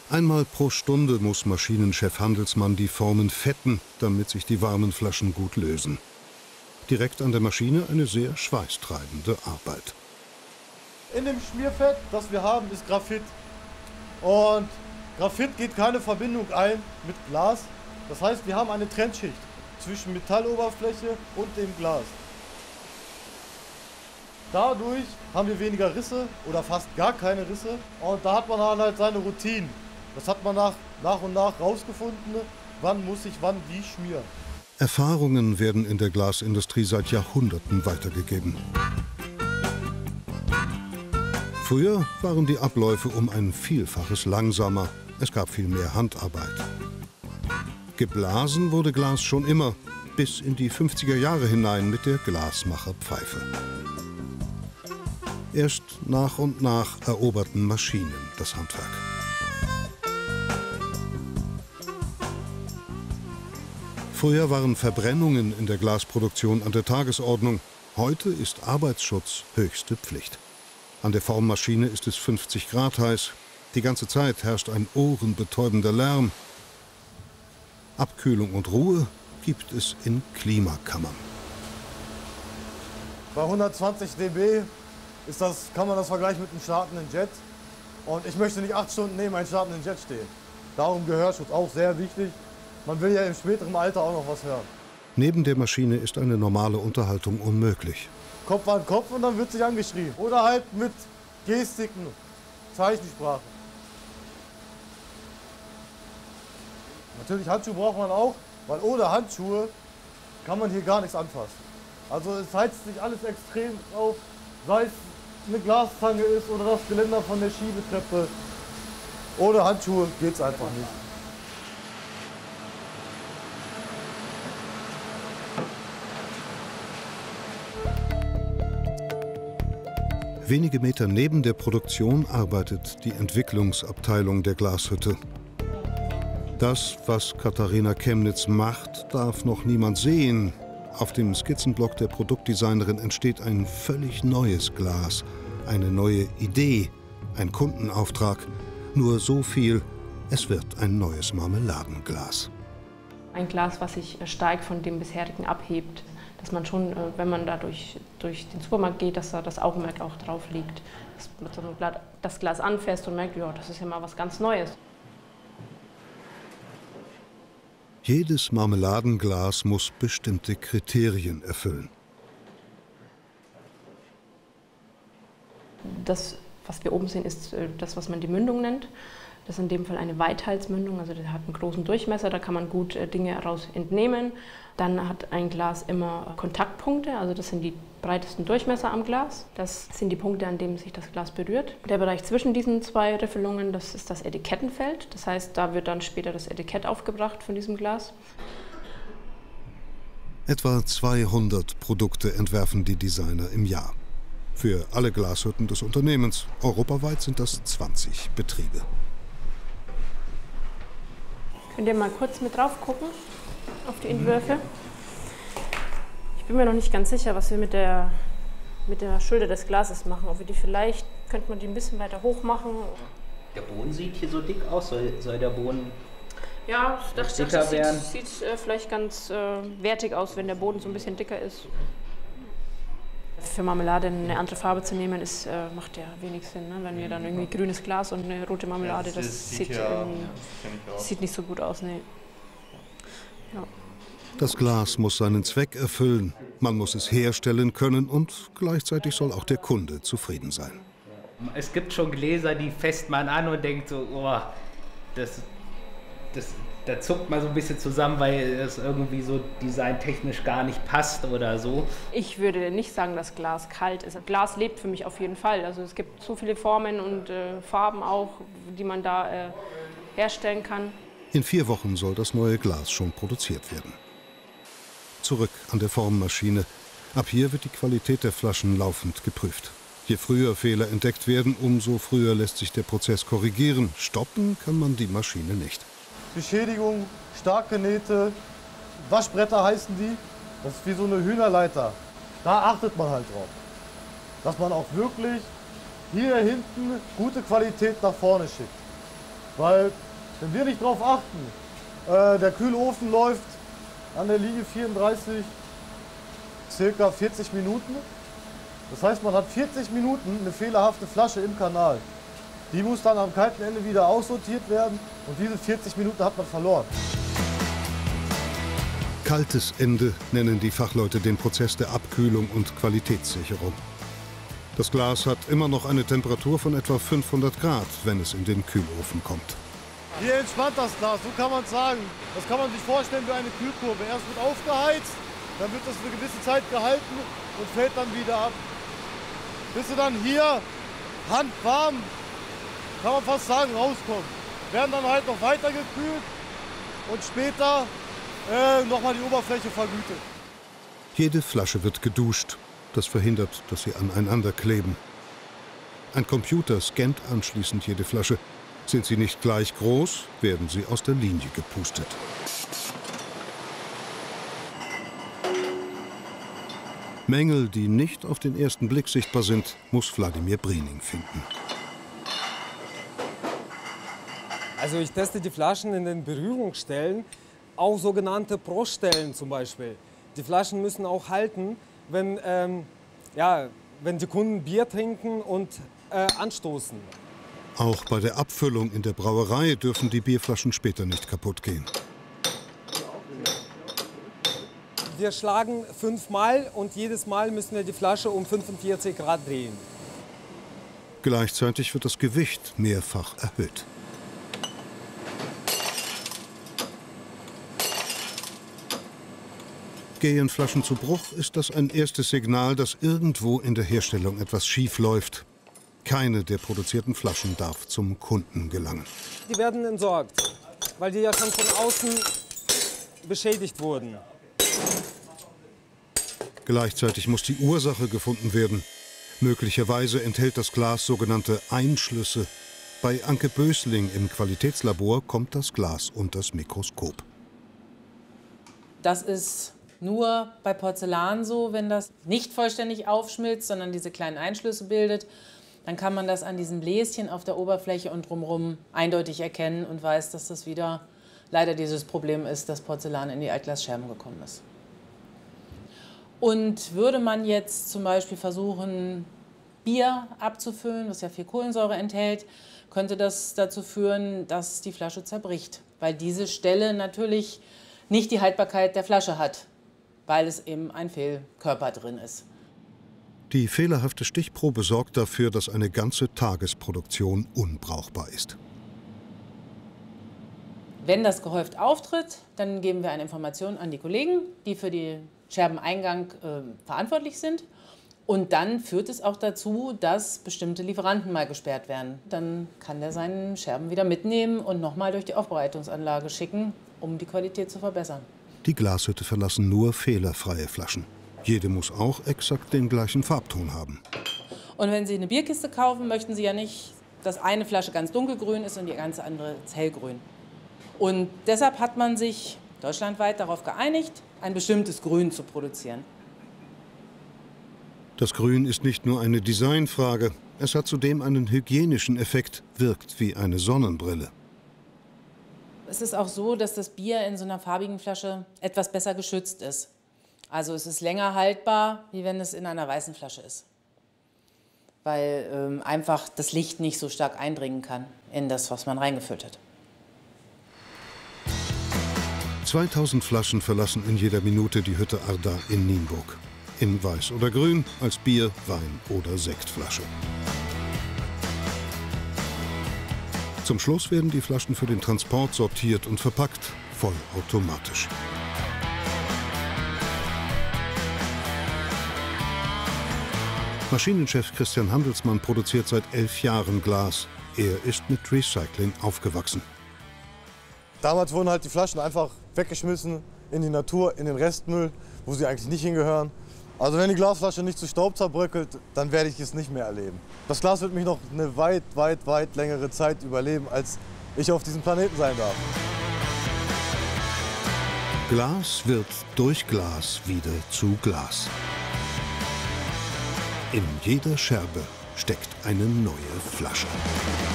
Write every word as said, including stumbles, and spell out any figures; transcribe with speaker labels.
Speaker 1: Einmal pro Stunde muss Maschinenchef Handelsmann die Formen fetten, damit sich die warmen Flaschen gut lösen. Direkt an der Maschine eine sehr schweißtreibende Arbeit.
Speaker 2: In dem Schmierfett, das wir haben, ist Graphit. Und Graphit geht keine Verbindung ein mit Glas. Das heißt, wir haben eine Trennschicht zwischen Metalloberfläche und dem Glas. Dadurch haben wir weniger Risse oder fast gar keine Risse. Und da hat man dann halt seine Routinen. Das hat man nach, nach und nach rausgefunden, wann muss ich wann wie schmieren.
Speaker 1: Erfahrungen werden in der Glasindustrie seit Jahrhunderten weitergegeben. Früher waren die Abläufe um ein Vielfaches langsamer. Es gab viel mehr Handarbeit. Geblasen wurde Glas schon immer, bis in die fünfziger Jahre hinein mit der Glasmacherpfeife. Erst nach und nach eroberten Maschinen das Handwerk. Früher waren Verbrennungen in der Glasproduktion an der Tagesordnung. Heute ist Arbeitsschutz höchste Pflicht. An der Formmaschine ist es fünfzig Grad heiß. Die ganze Zeit herrscht ein ohrenbetäubender Lärm. Abkühlung und Ruhe gibt es in Klimakammern.
Speaker 2: Bei hundertzwanzig dB ist das, kann man das vergleichen mit einem startenden Jet. Und ich möchte nicht acht Stunden neben einem startenden Jet stehen. Darum Gehörschutz auch sehr wichtig. Man will ja im späteren Alter auch noch was hören.
Speaker 1: Neben der Maschine ist eine normale Unterhaltung unmöglich.
Speaker 2: Kopf an Kopf und dann wird sich angeschrien. Oder halt mit Gestiken, Zeichensprache. Natürlich Handschuhe braucht man auch, weil ohne Handschuhe kann man hier gar nichts anfassen. Also es heizt sich alles extrem auf, sei es eine Glaszange ist oder das Geländer von der Schiebetreppe. Ohne Handschuhe geht es einfach nicht.
Speaker 1: Wenige Meter neben der Produktion arbeitet die Entwicklungsabteilung der Glashütte. Das, was Katharina Chemnitz macht, darf noch niemand sehen. Auf dem Skizzenblock der Produktdesignerin entsteht ein völlig neues Glas, eine neue Idee, ein Kundenauftrag. Nur so viel, es wird ein neues Marmeladenglas.
Speaker 3: Ein Glas, was sich stark von dem bisherigen abhebt. Dass man schon, wenn man da durch, durch den Supermarkt geht, dass da das Augenmerk auch drauf liegt. Dass man das Glas anfasst und merkt, ja, das ist ja mal was ganz Neues.
Speaker 1: Jedes Marmeladenglas muss bestimmte Kriterien erfüllen.
Speaker 3: Das, was wir oben sehen, ist das, was man die Mündung nennt. Das ist in dem Fall eine Weithalsmündung, also der hat einen großen Durchmesser, da kann man gut Dinge daraus entnehmen. Dann hat ein Glas immer Kontaktpunkte, also das sind die breitesten Durchmesser am Glas. Das sind die Punkte, an denen sich das Glas berührt. Der Bereich zwischen diesen zwei Riffelungen, das ist das Etikettenfeld. Das heißt, da wird dann später das Etikett aufgebracht von diesem Glas.
Speaker 1: Etwa zweihundert Produkte entwerfen die Designer im Jahr. Für alle Glashütten des Unternehmens. Europaweit sind das zwanzig Betriebe.
Speaker 3: Könnt ihr mal kurz mit drauf gucken auf die Entwürfe? Ich bin mir noch nicht ganz sicher, was wir mit der, mit der Schulter des Glases machen. Ob wir die vielleicht, könnte man die ein bisschen weiter hoch machen.
Speaker 4: Der Boden sieht hier so dick aus, soll, soll der Boden
Speaker 3: ja, ich dachte,
Speaker 4: dicker
Speaker 3: das
Speaker 4: werden?
Speaker 3: sieht, sieht äh, vielleicht ganz äh, wertig aus, wenn der Boden so ein bisschen dicker ist. Für Marmelade eine andere Farbe zu nehmen, ist, äh, macht ja wenig Sinn. Ne? Wenn wir dann irgendwie grünes Glas und eine rote Marmelade, ja, das, das sieht, sieht, ja, ja, sieht nicht so gut aus. Nee. Ja.
Speaker 1: Das Glas muss seinen Zweck erfüllen, man muss es herstellen können und gleichzeitig soll auch der Kunde zufrieden sein.
Speaker 4: Es gibt schon Gläser, die fasst man an und denkt so, oh, das, das, da zuckt man so ein bisschen zusammen, weil es irgendwie so designtechnisch gar nicht passt oder so.
Speaker 3: Ich würde nicht sagen, dass Glas kalt ist. Glas lebt für mich auf jeden Fall. Also es gibt so viele Formen und äh, Farben auch, die man da äh, herstellen kann.
Speaker 1: In vier Wochen soll das neue Glas schon produziert werden. Zurück an der Formmaschine. Ab hier wird die Qualität der Flaschen laufend geprüft. Je früher Fehler entdeckt werden, umso früher lässt sich der Prozess korrigieren. Stoppen kann man die Maschine nicht.
Speaker 2: Beschädigung, starke Nähte, Waschbretter heißen die. Das ist wie so eine Hühnerleiter. Da achtet man halt drauf. Dass man auch wirklich hier hinten gute Qualität nach vorne schickt. Weil, wenn wir nicht darauf achten, äh, der Kühlofen läuft an der Linie vierunddreißig circa vierzig Minuten. Das heißt, man hat vierzig Minuten eine fehlerhafte Flasche im Kanal. Die muss dann am kalten Ende wieder aussortiert werden und diese vierzig Minuten hat man verloren.
Speaker 1: Kaltes Ende nennen die Fachleute den Prozess der Abkühlung und Qualitätssicherung. Das Glas hat immer noch eine Temperatur von etwa fünfhundert Grad, wenn es in den Kühlofen kommt.
Speaker 2: Hier entspannt das Glas, so kann man es sagen. Das kann man sich vorstellen wie eine Kühlkurve. Erst wird aufgeheizt, dann wird das eine gewisse Zeit gehalten und fällt dann wieder ab. Bis sie dann hier handwarm, kann man fast sagen, rauskommen. Werden dann halt noch weiter gekühlt und später äh, nochmal die Oberfläche vergütet.
Speaker 1: Jede Flasche wird geduscht. Das verhindert, dass sie aneinander kleben. Ein Computer scannt anschließend jede Flasche. Sind sie nicht gleich groß, werden sie aus der Linie gepustet. Mängel, die nicht auf den ersten Blick sichtbar sind, muss Wladimir Briening finden.
Speaker 5: Also ich teste die Flaschen in den Berührungsstellen, auch sogenannte Proststellen zum Beispiel. Die Flaschen müssen auch halten, wenn, ähm, ja, wenn die Kunden Bier trinken und äh, anstoßen.
Speaker 1: Auch bei der Abfüllung in der Brauerei dürfen die Bierflaschen später nicht kaputt gehen.
Speaker 5: Wir schlagen fünfmal und jedes Mal müssen wir die Flasche um fünfundvierzig Grad drehen.
Speaker 1: Gleichzeitig wird das Gewicht mehrfach erhöht. Gehen Flaschen zu Bruch, ist das ein erstes Signal, dass irgendwo in der Herstellung etwas schief läuft. Keine der produzierten Flaschen darf zum Kunden gelangen.
Speaker 5: Die werden entsorgt, weil die ja schon von außen beschädigt wurden.
Speaker 1: Gleichzeitig muss die Ursache gefunden werden. Möglicherweise enthält das Glas sogenannte Einschlüsse. Bei Anke Bösling im Qualitätslabor kommt das Glas unter das Mikroskop.
Speaker 6: Das ist nur bei Porzellan so, wenn das nicht vollständig aufschmilzt, sondern diese kleinen Einschlüsse bildet, dann kann man das an diesen Bläschen auf der Oberfläche und drumherum eindeutig erkennen und weiß, dass das wieder leider dieses Problem ist, dass Porzellan in die Altglasscherben gekommen ist. Und würde man jetzt zum Beispiel versuchen, Bier abzufüllen, was ja viel Kohlensäure enthält, könnte das dazu führen, dass die Flasche zerbricht, weil diese Stelle natürlich nicht die Haltbarkeit der Flasche hat, weil es eben ein Fehlkörper drin ist.
Speaker 1: Die fehlerhafte Stichprobe sorgt dafür, dass eine ganze Tagesproduktion unbrauchbar ist.
Speaker 6: Wenn das gehäuft auftritt, dann geben wir eine Information an die Kollegen, die für den Scherbeneingang äh, verantwortlich sind. Und dann führt es auch dazu, dass bestimmte Lieferanten mal gesperrt werden. Dann kann der seinen Scherben wieder mitnehmen und nochmal durch die Aufbereitungsanlage schicken, um die Qualität zu verbessern.
Speaker 1: Die Glashütte verlassen nur fehlerfreie Flaschen. Jede muss auch exakt den gleichen Farbton haben.
Speaker 6: Und wenn Sie eine Bierkiste kaufen, möchten Sie ja nicht, dass eine Flasche ganz dunkelgrün ist und die ganze andere hellgrün. Und deshalb hat man sich deutschlandweit darauf geeinigt, ein bestimmtes Grün zu produzieren.
Speaker 1: Das Grün ist nicht nur eine Designfrage, es hat zudem einen hygienischen Effekt, wirkt wie eine Sonnenbrille.
Speaker 6: Es ist auch so, dass das Bier in so einer farbigen Flasche etwas besser geschützt ist. Also es ist länger haltbar, wie wenn es in einer weißen Flasche ist. Weil ähm, einfach das Licht nicht so stark eindringen kann in das, was man reingefüllt hat.
Speaker 1: zweitausend Flaschen verlassen in jeder Minute die Hütte Arda in Nienburg. In Weiß oder Grün, als Bier, Wein oder Sektflasche. Zum Schluss werden die Flaschen für den Transport sortiert und verpackt, vollautomatisch. Maschinenchef Christian Handelsmann produziert seit elf Jahren Glas. Er ist mit Recycling aufgewachsen.
Speaker 2: Damals wurden halt die Flaschen einfach weggeschmissen in die Natur, in den Restmüll, wo sie eigentlich nicht hingehören. Also wenn die Glasflasche nicht zu Staub zerbröckelt, dann werde ich es nicht mehr erleben. Das Glas wird mich noch eine weit, weit, weit längere Zeit überleben, als ich auf diesem Planeten sein darf.
Speaker 1: Glas wird durch Glas wieder zu Glas. In jeder Scherbe steckt eine neue Flasche.